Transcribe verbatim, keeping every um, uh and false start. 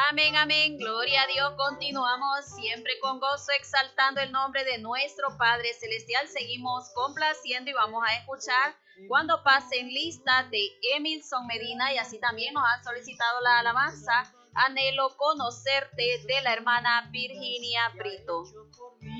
Amén, amén, gloria a Dios. Continuamos siempre con gozo exaltando el nombre de nuestro Padre Celestial. Seguimos complaciendo y vamos a escuchar Cuando pasen lista de Emilson Medina, y así también nos han solicitado la alabanza Anhelo conocerte de la hermana Virginia Brito.